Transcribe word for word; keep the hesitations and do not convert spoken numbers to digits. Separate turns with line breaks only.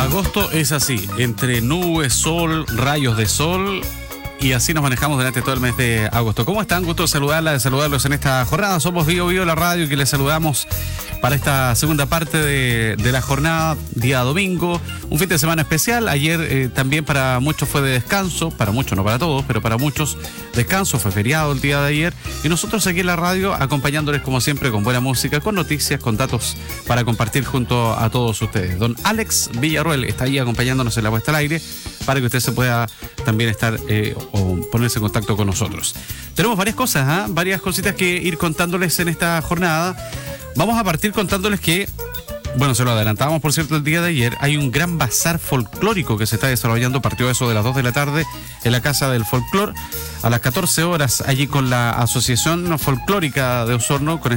Agosto es así, entre nubes, sol, rayos de sol, y así nos manejamos durante todo el mes de agosto. ¿Cómo están? Gusto de saludarla, de saludarlos en esta jornada. Somos Bio Bio la radio y que les saludamos para esta segunda parte de, de la jornada, día domingo, un fin de semana especial. Ayer eh, también para muchos fue de descanso, para muchos, no para todos, pero para muchos descanso, fue feriado el día de ayer. Y nosotros aquí en la radio acompañándoles como siempre con buena música, con noticias, con datos para compartir junto a todos ustedes. Don Alex Villarroel está ahí acompañándonos en la puesta al aire para que usted se pueda también estar eh, o ponerse en contacto con nosotros. Tenemos varias cosas, ¿eh? varias cositas que ir contándoles en esta jornada. Vamos a partir contándoles que, bueno, se lo adelantábamos por cierto el día de ayer, hay un gran bazar folclórico que se está desarrollando, partió eso de las dos de la tarde en la Casa del Folclor, a las catorce horas allí con la Asociación Folclórica de Osorno, con